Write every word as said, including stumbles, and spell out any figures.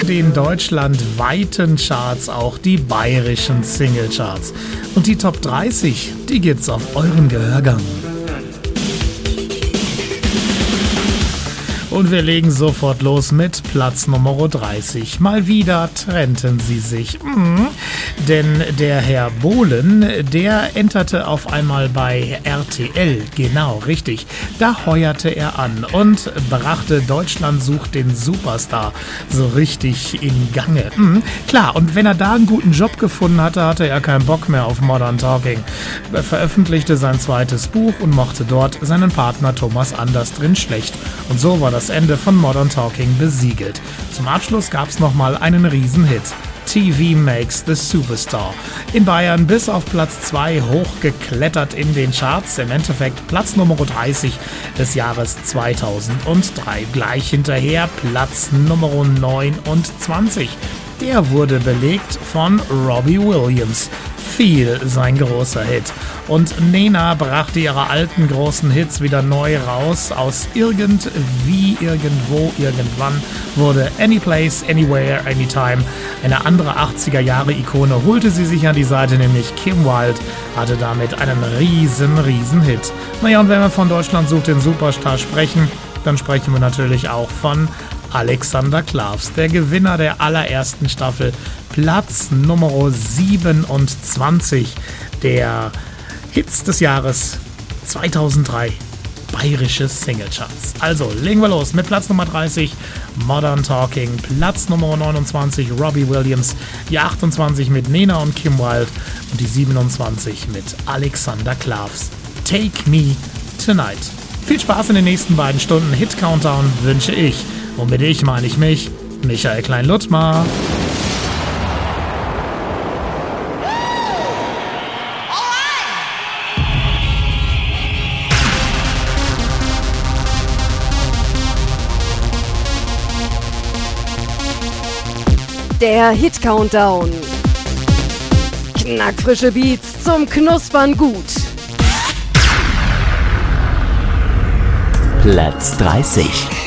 den deutschlandweiten Charts auch die bayerischen Singlecharts. Und die Top dreißig, die gibt's auf euren Gehörgang. Und wir legen sofort los mit Platz Nummer dreißig. Mal wieder trennten sie sich. Mhm. Denn der Herr Bohlen, der enterte auf einmal bei R T L. Genau, richtig. Da heuerte er an und brachte Deutschland sucht den Superstar so richtig in Gange. Mhm. Klar, und wenn er da einen guten Job gefunden hatte, hatte er keinen Bock mehr auf Modern Talking. Er veröffentlichte sein zweites Buch und mochte dort seinen Partner Thomas Anders drin schlecht. Und so war das Ende von Modern Talking besiegelt. Zum Abschluss gab es nochmal einen Riesenhit. T V makes the Superstar. In Bayern bis auf Platz zwei hochgeklettert in den Charts. Im Endeffekt Platz Nummer dreißig des Jahres zweitausenddrei. Gleich hinterher Platz Nummer neunundzwanzig. Der wurde belegt von Robbie Williams. Feel, sein großer Hit. Und Nena brachte ihre alten großen Hits wieder neu raus. Aus irgendwie, irgendwo, irgendwann wurde Anyplace, Anywhere, Anytime eine andere achtziger-Jahre-Ikone. Holte sie sich an die Seite, nämlich Kim Wilde, hatte damit einen riesen, riesen Hit. Naja, und wenn wir von Deutschland sucht den Superstar sprechen, dann sprechen wir natürlich auch von Alexander Klavs, der Gewinner der allerersten Staffel, Platz Nummer siebenundzwanzig der Hits des Jahres zweitausenddrei, bayerische Singlecharts. Also, legen wir los mit Platz Nummer dreißig, Modern Talking, Platz Nummer neunundzwanzig, Robbie Williams, die achtundzwanzig mit Nena und Kim Wilde und die siebenundzwanzig mit Alexander Klavs, Take Me Tonight. Viel Spaß in den nächsten beiden Stunden Hit-Countdown wünsche ich. Und mit ich meine ich mich, Michael Klein-Luttmar. Der Hit-Countdown. Knackfrische Beats zum Knuspern gut. Platz dreißig.